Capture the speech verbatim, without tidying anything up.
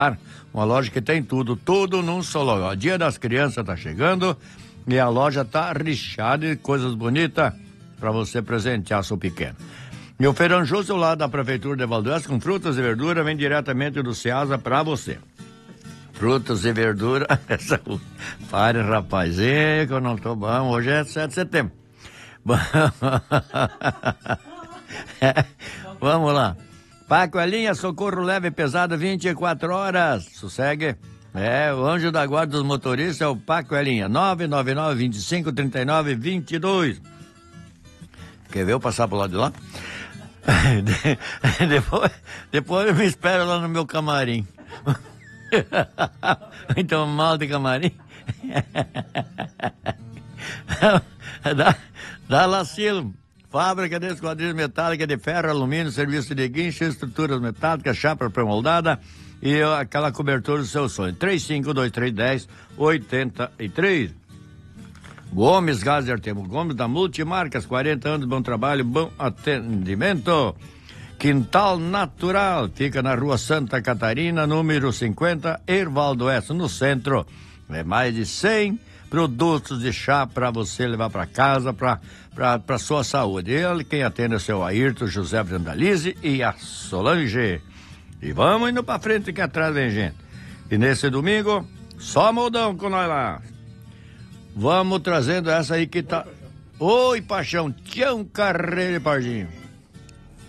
Uma loja que tem tudo, tudo num só lugar. Dia das Crianças tá chegando e a loja tá recheada de coisas bonitas para você presentear seu pequeno. E o Feirão Justo, lá da Prefeitura de Valdoeste, com frutas e verduras, vem diretamente do Ceasa para você. Frutas e verduras, pare, rapazinho, que eu não tô bom, hoje é sete de setembro. Vamos lá. Pacoelinha, socorro leve e pesado, vinte e quatro horas. Sossegue. É, o anjo da guarda dos motoristas é o Pacoelinha. nove nove nove, vinte e cinco, trinta e nove, vinte e dois. Quer ver eu passar pro lado de lá? depois, depois eu me espero lá no meu camarim. Então, mal de camarim. dá, dá Lacilo. Fábrica de esquadrilhas metálicas de ferro, alumínio, serviço de guincho, estruturas metálicas, chapa pré-moldada e aquela cobertura do seu sonho. três cinco dois três um zero oito três. Gomes Gás de Artemo Gomes da Multimarcas, quarenta anos, bom trabalho, bom atendimento. Quintal Natural, fica na rua Santa Catarina, número cinquenta, Ervaldo Oeste, no centro. É mais de cem produtos de chá para você levar para casa, para para sua saúde. Ele, quem atende é o seu Ayrton, José Brandalize e a Solange. E vamos indo para frente que atrás vem gente. E nesse domingo, só modão com nós lá. Vamos trazendo essa aí que tá... Oi, paixão, Tião Carreiro e Pardinho.